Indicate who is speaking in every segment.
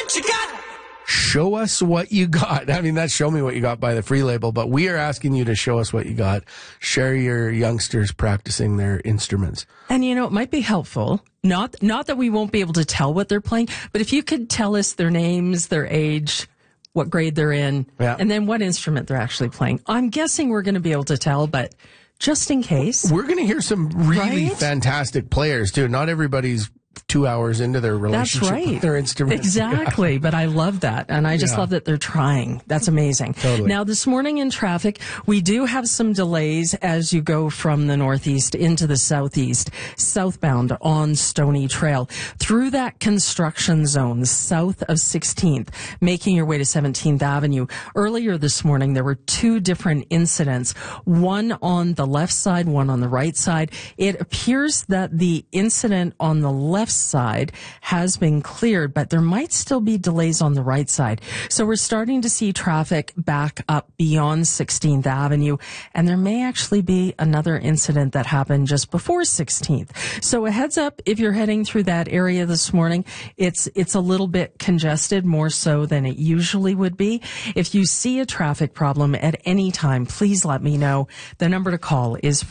Speaker 1: what you got.
Speaker 2: Show us what you got. I mean, that's Show Me What You Got by the Free Label, but we are asking you to show us what you got. Share your youngsters practicing their instruments.
Speaker 3: And, you know, it might be helpful. Not that we won't be able to tell what they're playing, but if you could tell us their names, their age, what grade they're in, and then what instrument they're actually playing. I'm guessing we're going to be able to tell, but just in case.
Speaker 2: We're going to hear some really fantastic players, too. Not everybody's 2 hours into their relationship with their instrument.
Speaker 3: Exactly. But I love that. And I just love that they're trying. That's amazing.
Speaker 2: Totally.
Speaker 3: Now, this morning in traffic, we do have some delays as you go from the northeast into the southeast, southbound on Stony Trail. Through that construction zone, south of 16th, making your way to 17th Avenue. Earlier this morning, there were two different incidents, one on the left side, one on the right side. It appears that the incident on the left side has been cleared, but there might still be delays on the right side. So we're starting to see traffic back up beyond 16th Avenue, and there may actually be another incident that happened just before 16th. So a heads up, if you're heading through that area this morning, it's a little bit congested, more so than it usually would be. If you see a traffic problem at any time, please let me know. The number to call is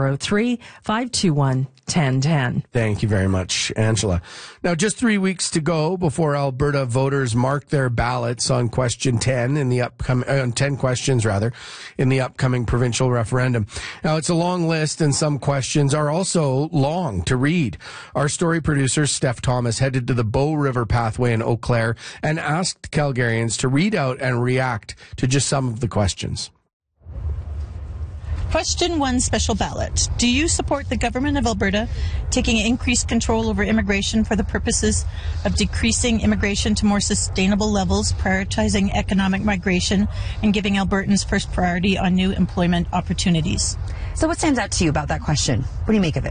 Speaker 3: 403-521-1010.
Speaker 2: Thank you very much, Angela. Now, just 3 weeks to go before Alberta voters mark their ballots on question 10 in the upcoming, on 10 questions rather, in the upcoming provincial referendum. Now, it's a long list and some questions are also long to read. Our story producer, Steph Thomas, headed to the Bow River Pathway in Eau Claire and asked Calgarians to read out and react to just some of the questions.
Speaker 4: Question 1, special ballot. Do you support the government of Alberta taking increased control over immigration for the purposes of decreasing immigration to more sustainable levels, prioritizing economic migration, and giving Albertans first priority on new employment opportunities?
Speaker 5: So what stands out to you about that question? What do you make of it?